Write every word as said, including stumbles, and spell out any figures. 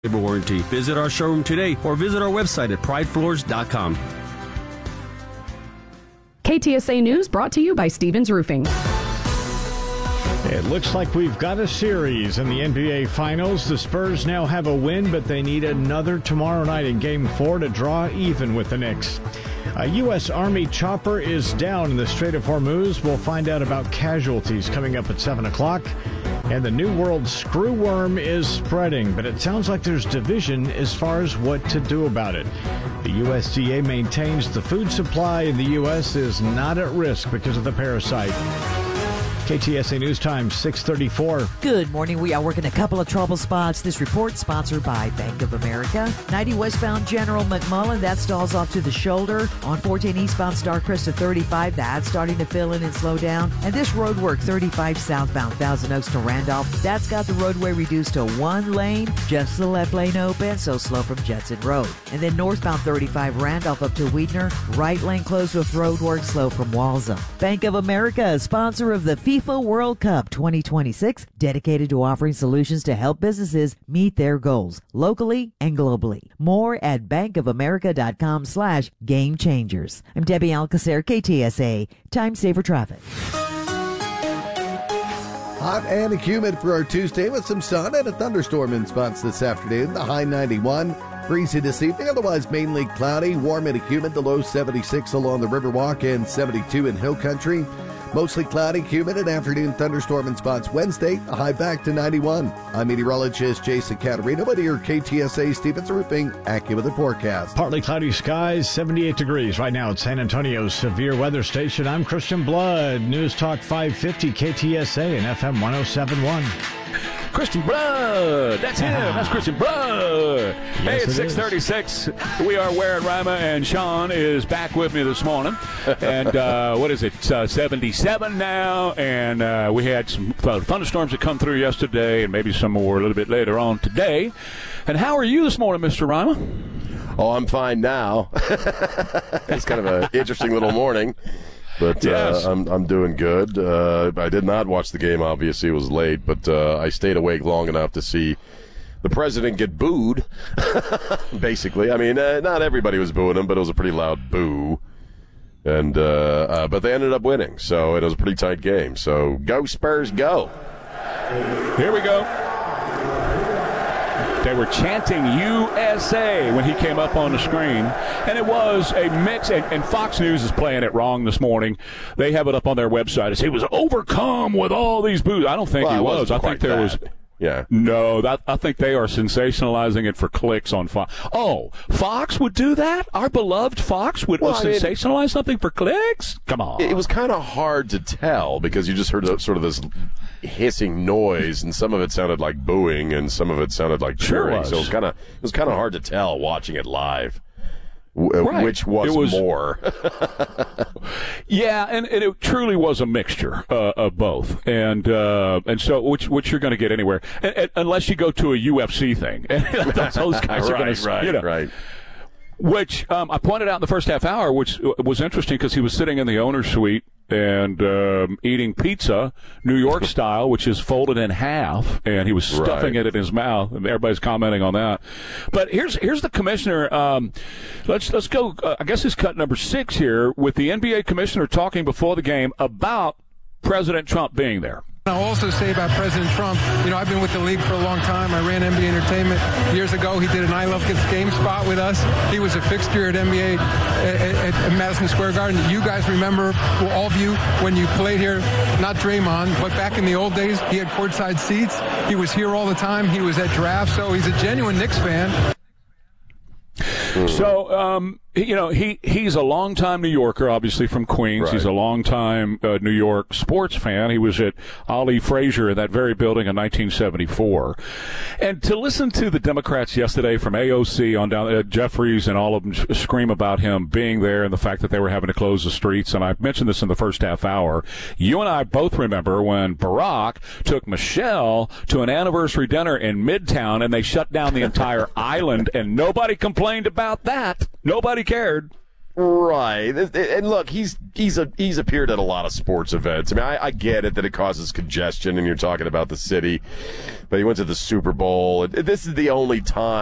warranty. Visit our showroom today or visit our website at pride floors dot com. K T S A News brought to you by Stevens Roofing. It looks like we've got a series in the N B A Finals. The Spurs now have a win, but they need another tomorrow night in Game four to draw even with the Knicks. A U S. Army chopper is down in the Strait of Hormuz. We'll find out about casualties coming up at seven o'clock. And the New World screwworm is spreading, but it sounds like there's division as far as what to do about it. The U S D A maintains the food supply in the U S is not at risk because of the parasite. K T S A News Time, six thirty-four. Good morning. We are working a couple of trouble spots. This report sponsored by Bank of America. ninety westbound General McMullen, that stalls off to the shoulder. On fourteen eastbound Starcrest to thirty-five, that's starting to fill in and slow down. And this road work, thirty-five southbound Thousand Oaks to Randolph, that's got the roadway reduced to one lane, just the left lane open, so slow from Judson Road. And then northbound thirty-five Randolph up to Weidner, right lane closed with road work, slow from Walzem. Bank of America, sponsor of the FIFA World Cup twenty twenty-six, dedicated to offering solutions to help businesses meet their goals locally and globally. More at bankofamerica.com slash game changers. I'm Debbie Alcacer, K T S A, Time Saver Traffic. Hot and humid for our Tuesday with some sun and a thunderstorm in spots this afternoon. The high ninety-one. Breezy this evening, otherwise mainly cloudy, warm and humid. The low seventy-six along the Riverwalk and seventy-two in Hill Country. Mostly cloudy, humid, and afternoon thunderstorm in spots Wednesday, a high back to ninety-one. I'm meteorologist Jason Caterino, but here K T S A Stevens Roofing, AccuWeather forecast. Partly cloudy skies, seventy-eight degrees right now at San Antonio's severe weather station. I'm Christian Blood, News Talk five fifty K T S A and F M one oh seven point one. Christian Blood. That's him. That's Christian Blood. Yes, hey, it's it six thirty-six. We are Warren Rima, and Sean is back with me this morning. And uh, what is it? Uh, seventy-seven now. And uh, we had some thunderstorms that come through yesterday, and maybe some more a little bit later on today. And how are you this morning, Mister Rima? Oh, I'm fine now. It's kind of an interesting little morning. But yes. uh, I'm I'm doing good. Uh, I did not watch the game. Obviously, it was late, but uh, I stayed awake long enough to see the president get booed. Basically, I mean, uh, not everybody was booing him, but it was a pretty loud boo. And uh, uh, but they ended up winning, so it was a pretty tight game. So go Spurs, go! Here we go. They were chanting U S A when he came up on the screen, and it was a mix, and, and Fox News is playing it wrong this morning. They have it up on their website. He was overcome with all these boos. I don't think well, he was. I think there that. was... Yeah. No, that, I think they are sensationalizing it for clicks on Fox. Oh, Fox would do that? Our beloved Fox would well, sensationalize I mean, something for clicks? Come on. It was kind of hard to tell because you just heard sort of this hissing noise, and some of it sounded like booing, and some of it sounded like cheering. Sure was. So it was kind of it was kind of hard to tell watching it live. W- right. Which was, it was more. Yeah, and, and it truly was a mixture uh, of both, and uh, and so which which you're going to get anywhere, and, and, unless you go to a U F C thing, and those guys are right, going to, right, you know, right. Which um, I pointed out in the first half hour, which was interesting because he was sitting in the owner's suite and um, eating pizza, New York style, which is folded in half, and he was stuffing right. it in his mouth. And everybody's commenting on that. But here's here's the commissioner. Um, let's let's go. Uh, I guess it's cut number six here with the N B A commissioner talking before the game about President Trump being there. I'll also say about President Trump, you know, I've been with the league for a long time. I ran N B A Entertainment. Years ago, he did an I Love Kids game spot with us. He was a fixture at N B A at, at, at Madison Square Garden. You guys remember, well, all of you, when you played here, not Draymond, but back in the old days, he had courtside seats. He was here all the time. He was at drafts, so he's a genuine Knicks fan. So, um, you know, he, he's a longtime New Yorker, obviously from Queens. Right. He's a longtime uh, New York sports fan. He was at Ali Frazier in that very building in nineteen seventy-four. And to listen to the Democrats yesterday from A O C on down uh, Jeffries and all of them scream about him being there and the fact that they were having to close the streets. And I mentioned this in the first half hour. You and I both remember when Barack took Michelle to an anniversary dinner in Midtown and they shut down the entire island and nobody complained about that. Nobody cared. Right. And look, he's he's a, he's appeared at a lot of sports events. I mean, I, I get it that it causes congestion, and you're talking about the city, but he went to the Super Bowl. This is the only time